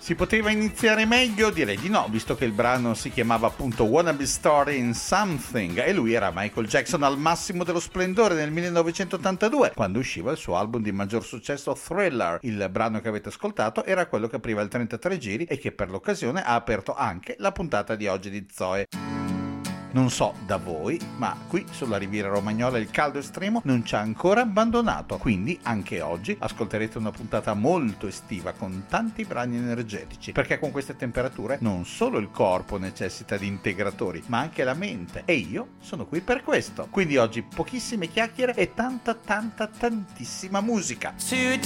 Si poteva iniziare meglio? Direi di no, visto che il brano si chiamava appunto Wanna Be Story in Something e lui era Michael Jackson al massimo dello splendore nel 1982, quando usciva il suo album di maggior successo Thriller. Il brano che avete ascoltato era quello che apriva il 33 giri e che per l'occasione ha aperto anche la puntata di oggi di Zoe. Non so da voi, ma qui sulla Riviera Romagnola il caldo estremo non ci ha ancora abbandonato, quindi anche oggi ascolterete una puntata molto estiva con tanti brani energetici, perché con queste temperature non solo il corpo necessita di integratori, ma anche la mente, e io sono qui per questo. Quindi oggi pochissime chiacchiere e tantissima musica. Today